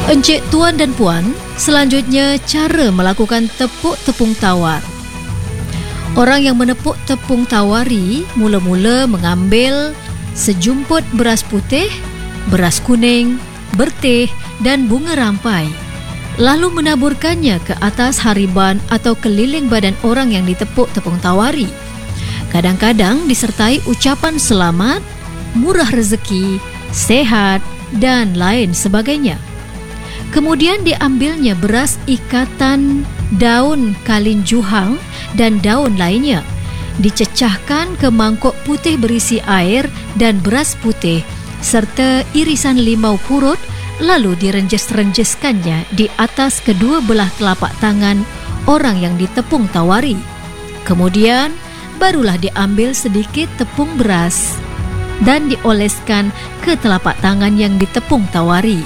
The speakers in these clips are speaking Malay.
Encik, tuan dan puan, selanjutnya cara melakukan tepuk tepung tawar. Orang yang menepuk tepung tawari mula-mula mengambil sejumput beras putih, beras kuning, berteh dan bunga rampai, lalu menaburkannya ke atas hariban atau keliling badan orang yang ditepuk tepung tawari. Kadang-kadang disertai ucapan selamat, murah rezeki, sehat dan lain sebagainya. Kemudian diambilnya beras ikatan, daun kalinjuhang dan daun lainnya. Dicecahkan ke mangkuk putih berisi air dan beras putih serta irisan limau purut, lalu direnjes-renjeskannya di atas kedua belah telapak tangan orang yang ditepung tawari. Kemudian barulah diambil sedikit tepung beras dan dioleskan ke telapak tangan yang ditepung tawari.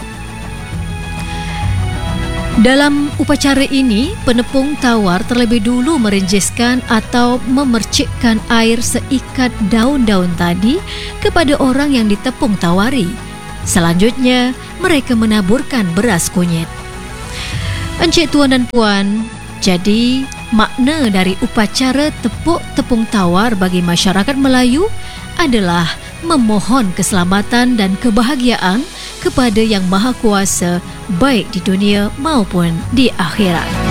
Dalam upacara ini, penepung tawar terlebih dulu merenjeskan atau memercikkan air seikat daun-daun tadi kepada orang yang ditepung tawari. Selanjutnya, mereka menaburkan beras kunyit. Encik, tuan dan puan, jadi makna dari upacara tepuk tepung tawar bagi masyarakat Melayu adalah memohon keselamatan dan kebahagiaan kepada Yang Maha Kuasa, baik di dunia maupun di akhirat.